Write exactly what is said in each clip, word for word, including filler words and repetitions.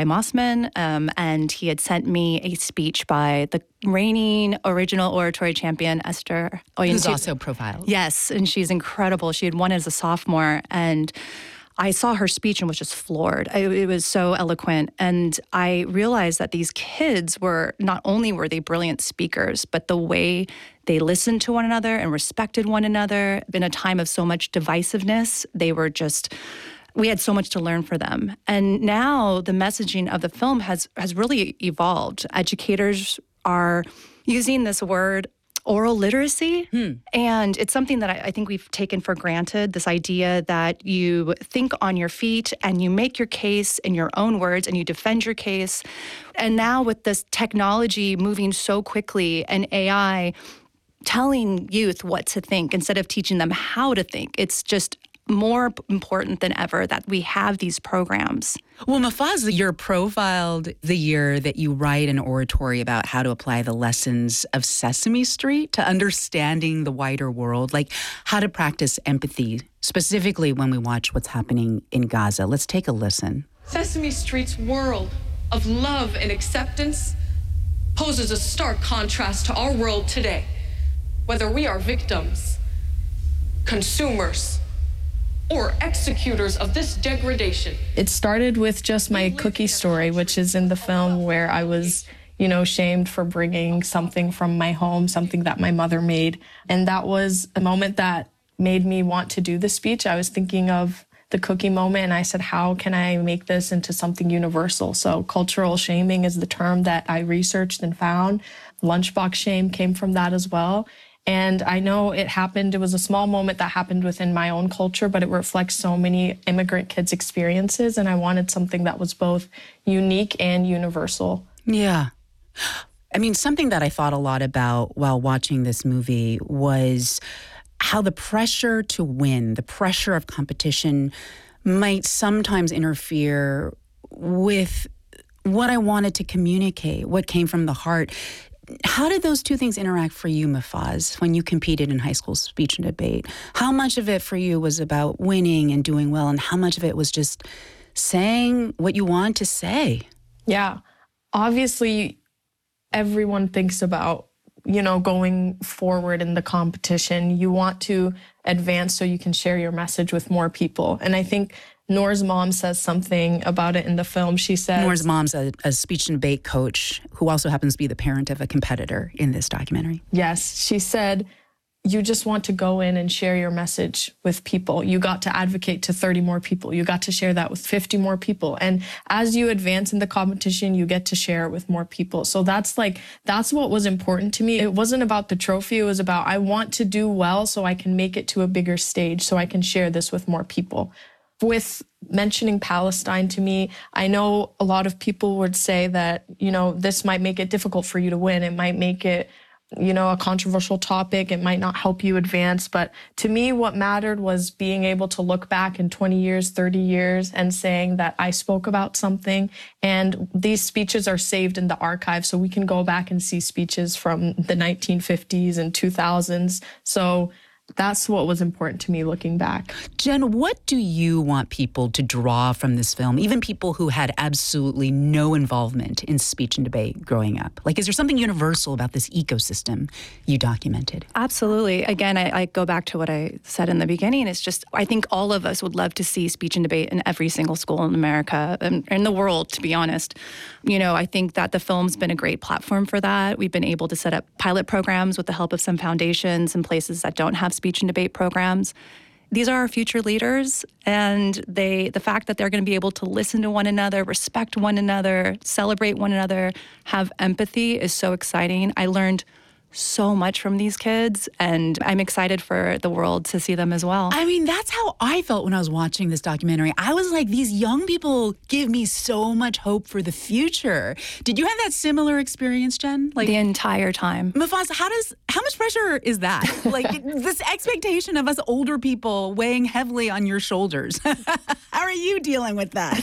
Guy Mossman, um, and he had sent me a speech by the reigning original oratory champion, Esther Oyinto. Who's also profiled. Yes, and she's incredible. She had won as a sophomore, and I saw her speech and was just floored. It, it was so eloquent. And I realized that these kids were, not only were they brilliant speakers, but the way they listened to one another and respected one another in a time of so much divisiveness, they were just, we had so much to learn for them. And now the messaging of the film has has really evolved. Educators are using this word oral literacy. Hmm. And it's something that I, I think we've taken for granted, this idea that you think on your feet and you make your case in your own words and you defend your case. And now with this technology moving so quickly and A I telling youth what to think instead of teaching them how to think, it's just more important than ever that we have these programs. Well, Mahfouz, you're profiled the year that you write an oratory about how to apply the lessons of Sesame Street to understanding the wider world, like how to practice empathy, specifically when we watch what's happening in Gaza. Let's take a listen. Sesame Street's world of love and acceptance poses a stark contrast to our world today, whether we are victims, consumers, or executors of this degradation. It started with just my cookie story, which is in the film, where I was, you know, shamed for bringing something from my home, something that my mother made. And that was a moment that made me want to do the speech. I was thinking of the cookie moment, and I said, how can I make this into something universal? So cultural shaming is the term that I researched and found. Lunchbox shame came from that as well. And I know it happened, it was a small moment that happened within my own culture, but it reflects so many immigrant kids' experiences, and I wanted something that was both unique and universal. Yeah. I mean, something that I thought a lot about while watching this movie was how the pressure to win, the pressure of competition might sometimes interfere with what I wanted to communicate, what came from the heart. How did those two things interact for you, Mahfouz, when you competed in high school speech and debate? How much of it for you was about winning and doing well, and how much of it was just saying what you want to say? Yeah. Obviously, everyone thinks about, you know, going forward in the competition. You want to advance so you can share your message with more people. And I think Noor's mom says something about it in the film. She says... Noor's mom's a, a speech and debate coach who also happens to be the parent of a competitor in this documentary. Yes. She said, you just want to go in and share your message with people. You got to advocate to thirty more people. You got to share that with fifty more people. And as you advance in the competition, you get to share it with more people. So that's like, that's what was important to me. It wasn't about the trophy. It was about, I want to do well so I can make it to a bigger stage, so I can share this with more people. With mentioning Palestine to me, I know a lot of people would say that, you know, this might make it difficult for you to win. It might make it, you know, a controversial topic. It might not help you advance. But to me, what mattered was being able to look back in twenty years, thirty years and saying that I spoke about something. And these speeches are saved in the archive, so we can go back and see speeches from the nineteen fifties and two thousands. So that's what was important to me looking back. Jen, what do you want people to draw from this film, even people who had absolutely no involvement in speech and debate growing up? Like, is there something universal about this ecosystem you documented? Absolutely. Again, I, I go back to what I said in the beginning. It's just, I think all of us would love to see speech and debate in every single school in America and in the world, to be honest. You know, I think that the film's been a great platform for that. We've been able to set up pilot programs with the help of some foundations in places that don't have speech and debate programs. These are our future leaders, and they the fact that they're going to be able to listen to one another, respect one another, celebrate one another, have empathy is so exciting. I learned so much from these kids, and I'm excited for the world to see them as well. I mean, that's how I felt when I was watching this documentary. I was like, these young people give me so much hope for the future. Did you have that similar experience, Jen? Like the entire time. Mahfouz, how does how much pressure is that? Like this expectation of us older people weighing heavily on your shoulders. How are you dealing with that?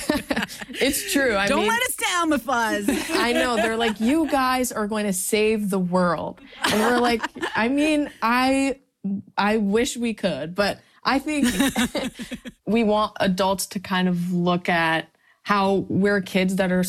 It's true. I Don't mean, let us down, Mahfouz. I know. They're like, you guys are going to save the world. And we're like, I mean, I I wish we could, but I think we want adults to kind of look at how we're kids that are